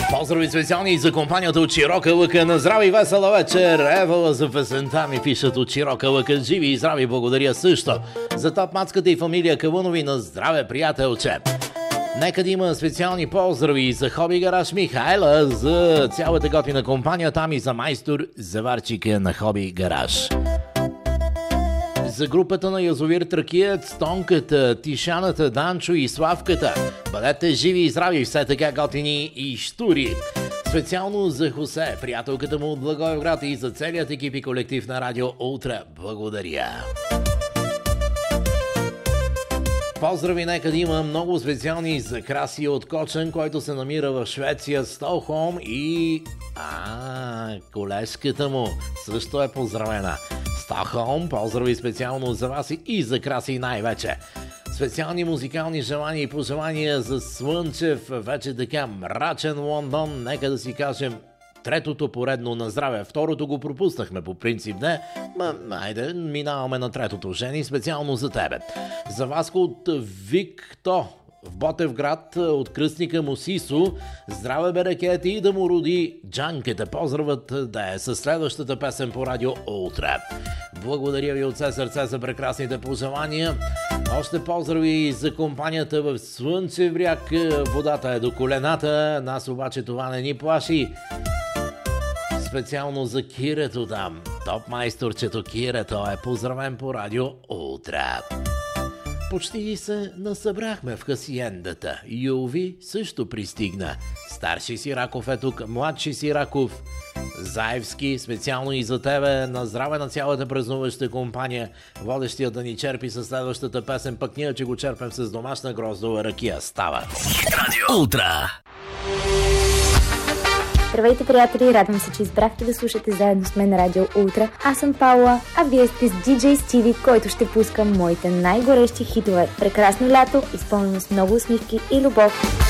Поздрави специални за компанията от Широка лъка. На здраве и весела вечер. Евала за песента ми пишат от Широка лъка. Живи и здрави, благодаря също. За топ-мацката и фамилия Кавунови на здраве, приятелче. Нека да има специални поздрави за Хоби Гараж Михайла, за цялата готина компания, там и за майстор заварчика на Хоби Гараж. За групата на Язовир Тракиец, Тонката, Тишаната, Данчо и Славката. Бъдете живи и здрави, все така готини и штури. Специално за Хосе, приятелката му от Благоевград и за целият екип и колектив на Радио Ултра. Благодаря. Поздрави, нека да има много специални за Краси от Кочен, който се намира в Швеция, Стокхолм и... колежката му също е поздравена. Стокхолм, поздрави специално за вас и за Краси най-вече. Специални музикални желания и пожелания за Слънчев, вече така мрачен Лондон, нека да си кажем третото поредно на здраве. Второто го пропуснахме по принцип, не? Айде, минаваме на третото. Жени, специално за тебе. За Васко от Викто в Ботевград, от кръстника му Сисо. Здраве, берекет, и да му роди Джанката. Поздравът да е със следващата песен по Радио Ултра. Благодаря ви от все сърце за прекрасните пожелания. Още поздрави за компанията в Слънчевряк. Водата е до колената, нас обаче това не ни плаши. Специално за Кирето там. Топ майсторчето Кирето е поздравен по Радио Ултра. Почти се насъбрахме в хасиендата. Юви също пристигна. Старши Сираков е тук, младши Сираков. Заевски, специално и за тебе, на здраве на цялата празнуваща компания. Водещият да ни черпи със следващата песен, пък ние, че го черпим с домашна гроздова ракия. Става. Радио Ултра. Здравейте, приятели! Радвам се, че избрахте да слушате заедно с мен Радио Ултра. Аз съм Паула, а вие сте с DJ Stevie, който ще пуска моите най-горещи хитове. Прекрасно лято, изпълнено с много усмивки и любов.